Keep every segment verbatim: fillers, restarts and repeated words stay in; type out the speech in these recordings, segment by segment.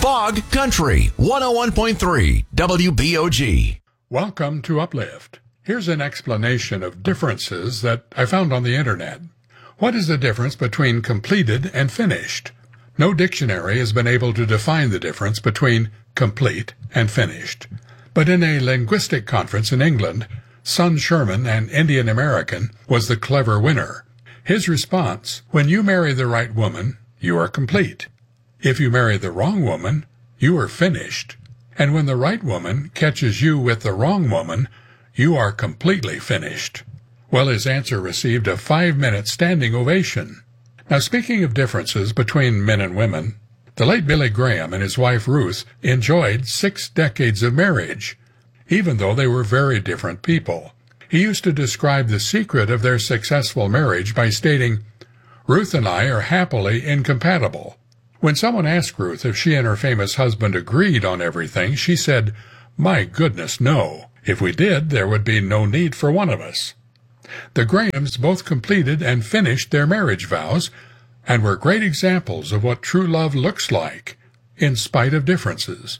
Fog Country, one oh one point three W B O G. Welcome to Uplift. Here's an explanation of differences that I found on the internet. What is the difference between completed and finished? No dictionary has been able to define the difference between complete and finished. But in a linguistic conference in England, Son Sherman, an Indian American, was the clever winner. His response, when you marry the right woman, you are complete. If you marry the wrong woman, you are finished. And when the right woman catches you with the wrong woman, you are completely finished. Well, his answer received a five-minute standing ovation. Now, speaking of differences between men and women, the late Billy Graham and his wife Ruth enjoyed six decades of marriage, even though they were very different people. He used to describe the secret of their successful marriage by stating, "Ruth and I are happily incompatible." When someone asked Ruth if she and her famous husband agreed on everything, she said, "My goodness, no. If we did, there would be no need for one of us." The Grahams both completed and finished their marriage vows and were great examples of what true love looks like, in spite of differences.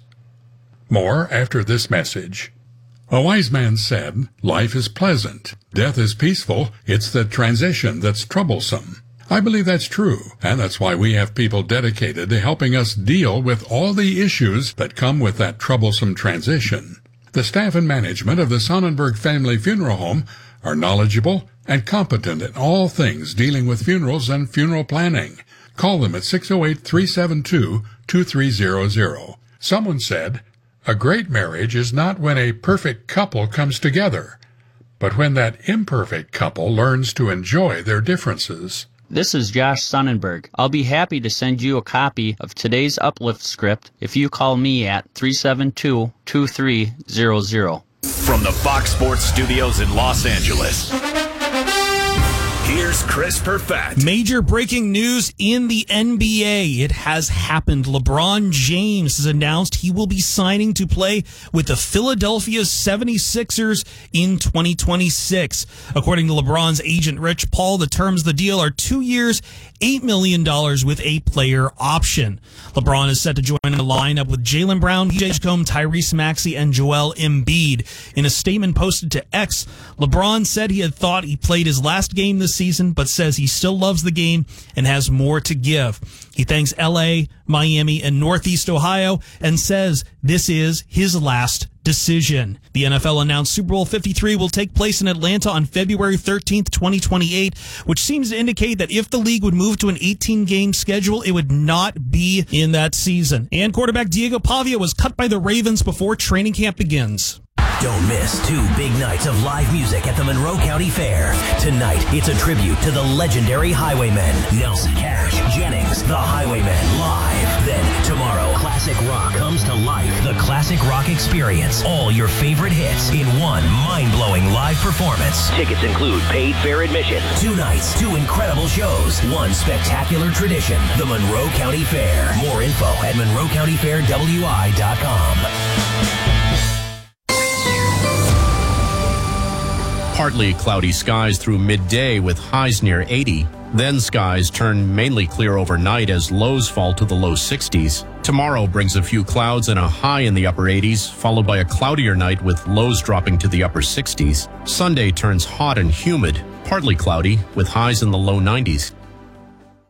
More after this message. A wise man said, "Life is pleasant. Death is peaceful. It's the transition that's troublesome." I believe that's true, and that's why we have people dedicated to helping us deal with all the issues that come with that troublesome transition. The staff and management of the Sonnenberg Family Funeral Home are knowledgeable and competent in all things dealing with funerals and funeral planning. Call them at six oh eight, three seven two, two three zero zero. Someone said, "A great marriage is not when a perfect couple comes together, but when that imperfect couple learns to enjoy their differences." This is Josh Sonnenberg. I'll be happy to send you a copy of today's Uplift script if you call me at three seven two, two three zero zero. From the Fox Sports Studios in Los Angeles, here's Chris Perfett. Major breaking news in the N B A. It has happened. LeBron James has announced he will be signing to play with the Philadelphia seventy-sixers in twenty twenty-six. According to LeBron's agent, Rich Paul, the terms of the deal are two years, eight million dollars with a player option. LeBron is set to join the lineup with Jaylen Brown, P J Combe, Tyrese Maxey, and Joel Embiid. In a statement posted to X, LeBron said he had thought he played his last game this season, but says he still loves the game and has more to give. He thanks L A, Miami, and Northeast Ohio and says this is his last decision. The N F L announced Super Bowl fifty-three will take place in Atlanta on February thirteenth, twenty twenty-eight, which seems to indicate that if the league would move to an eighteen-game schedule, it would not be in that season. And quarterback Diego Pavia was cut by the Ravens before training camp begins. Don't miss two big nights of live music at the Monroe County Fair. Tonight, it's a tribute to the legendary Highwaymen. Nelson Cash, Jennings, the Highwaymen live. Then, tomorrow, classic rock comes to life. The Classic Rock Experience. All your favorite hits in one mind-blowing live performance. Tickets include paid fair admission. Two nights, two incredible shows. One spectacular tradition. The Monroe County Fair. More info at monroe county fair w i dot com. Partly cloudy skies through midday with highs near eighty. Then skies turn mainly clear overnight as lows fall to the low sixties. Tomorrow brings a few clouds and a high in the upper eighties, followed by a cloudier night with lows dropping to the upper sixties. Sunday turns hot and humid, partly cloudy with highs in the low nineties.